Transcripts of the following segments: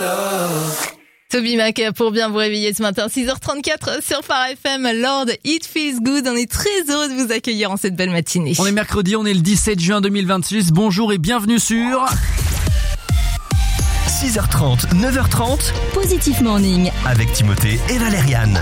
Toby Mac pour bien vous réveiller ce matin, 6h34 sur Phare FM, Lord It Feels Good. On est très heureux de vous accueillir en cette belle matinée. On est mercredi, on est le 17 juin 2026. Bonjour et bienvenue sur 6h30, 9h30, Positif Morning avec Timothée et Valériane.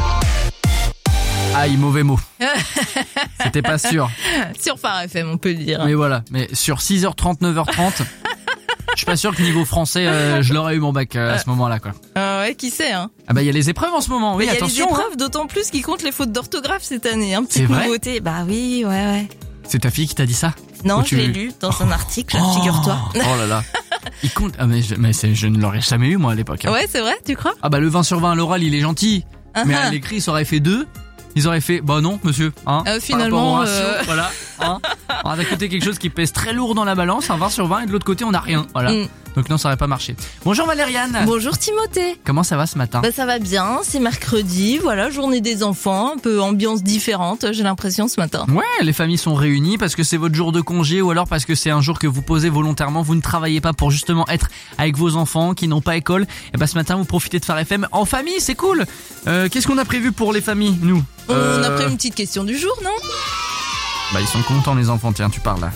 Aïe, mauvais mot. C'était pas sûr. Sur Phare FM, on peut le dire. Mais voilà, mais sur 6h30, 9h30, je suis pas sûr que niveau français, je l'aurais eu mon bac à ce moment-là, quoi. Ouais, qui sait, hein. Ah bah il y a les épreuves en ce moment, oui, il y a attention. les épreuves, d'autant plus qu'ils comptent les fautes d'orthographe cette année. Un petit C'est coup vrai nouveauté. Bah oui, ouais. C'est ta fille qui t'a dit ça? Non, Ou je l'ai lu dans un article, figure-toi. Oh là là. Il compte. Ah mais je ne l'aurais jamais eu moi à l'époque. Hein. Ouais, c'est vrai, tu crois? Ah bah le 20 sur 20 à l'oral, il est gentil. Mais à l'écrit, ça aurait fait 2. Ils auraient fait, bah non, monsieur, hein. Finalement, par rapport au ratio, voilà, hein. Alors, d'un côté, quelque chose qui pèse très lourd dans la balance, un 20 sur 20, et de l'autre côté, on n'a rien, voilà. Donc non, ça aurait pas marché. Bonjour Valériane. Bonjour Timothée. Comment ça va ce matin? Bah ça va bien, c'est mercredi, voilà, journée des enfants, un peu ambiance différente, j'ai l'impression ce matin. Ouais, les familles sont réunies parce que c'est votre jour de congé ou alors parce que c'est un jour que vous posez volontairement, vous ne travaillez pas pour justement être avec vos enfants qui n'ont pas école. Et bah ce matin, vous profitez de Phare FM en famille, c'est cool. Qu'est-ce qu'on a prévu pour les familles, nous? On a pris une petite question du jour, non? Bah ils sont contents les enfants, tiens, tu parles là.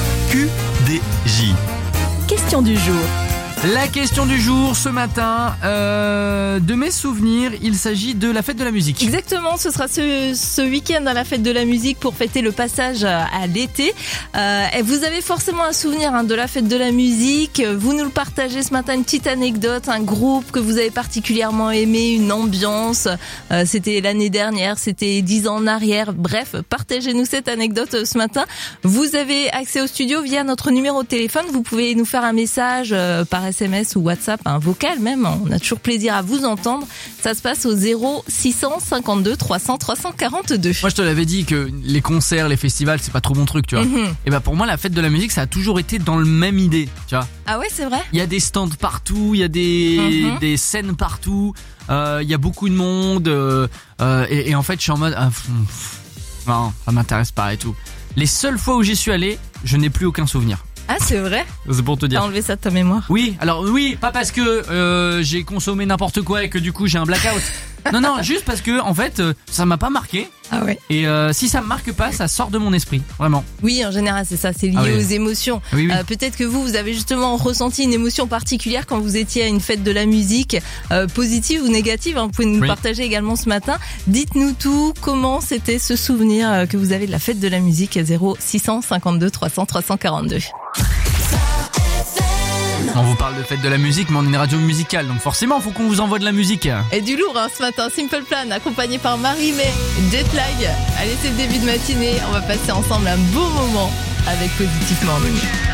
QDJ. Question du jour. La question du jour ce matin, de mes souvenirs, il s'agit de la fête de la musique. Exactement, ce sera ce week-end à la fête de la musique pour fêter le passage à l'été. Et vous avez forcément un souvenir de la fête de la musique. Vous nous le partagez ce matin, une petite anecdote, un groupe que vous avez particulièrement aimé, une ambiance. C'était l'année dernière, c'était 10 ans en arrière. Bref, partagez-nous cette anecdote ce matin. Vous avez accès au studio via notre numéro de téléphone. Vous pouvez nous faire un message par SMS ou WhatsApp, un vocal même. On a toujours plaisir à vous entendre. Ça se passe au 0652 300 342. Moi, je te l'avais dit que les concerts, les festivals, c'est pas trop mon truc, tu vois. Et bah pour moi, la fête de la musique, ça a toujours été dans le même idée, tu vois. Ah ouais, c'est vrai. Il y a des stands partout, il y a des scènes partout, il y a beaucoup de monde, et en fait, je suis en mode, non, ça m'intéresse pas et tout. Les seules fois où j'y suis allé, je n'ai plus aucun souvenir. Ah, c'est vrai? C'est pour te dire. T'as enlevé ça de ta mémoire? Oui, alors oui, pas parce que j'ai consommé n'importe quoi et que du coup j'ai un blackout. Non, juste parce que en fait, ça m'a pas marqué. Ah ouais. Et si ça me marque pas, ça sort de mon esprit, vraiment. Oui, en général, c'est ça, c'est lié aux émotions. Oui. Peut-être que vous avez justement ressenti une émotion particulière quand vous étiez à une fête de la musique, positive ou négative. Vous pouvez nous le partager également ce matin. Dites-nous tout, comment c'était ce souvenir que vous avez de la fête de la musique, 0652 300 342. On vous parle de fête de la musique, mais on est une radio musicale, donc forcément, il faut qu'on vous envoie de la musique. Et du lourd ce matin, Simple Plan, accompagné par Marie-May, Jetlag. Allez, c'est le début de matinée, on va passer ensemble un beau moment avec Positif Morning.